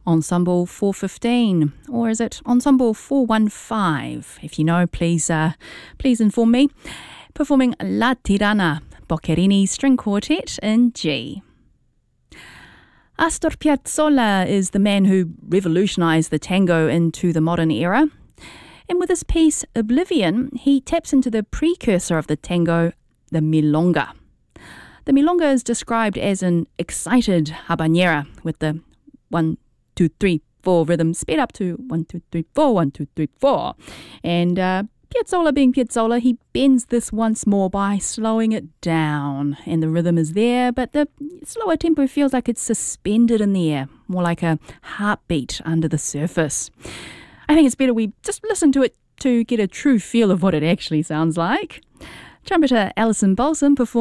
Ensemble 415, or is it Ensemble 415? If you know, please inform me. Performing La Tirana, Boccherini String Quartet in G. Astor Piazzolla is the man who revolutionised the tango into the modern era. And with his piece Oblivion, he taps into the precursor of the tango, the milonga. The milonga is described as an excited habanera with the 1, 2, 3, 4 rhythm sped up to 1, 2, 3, 4, 1, 2, 3, 4. And Piazzolla being Piazzolla, he bends this once more by slowing it down. And the rhythm is there, but the slower tempo feels like it's suspended in the air, more like a heartbeat under the surface. I think it's better we just listen to it to get a true feel of what it actually sounds like. Trumpeter Alison Balsom performs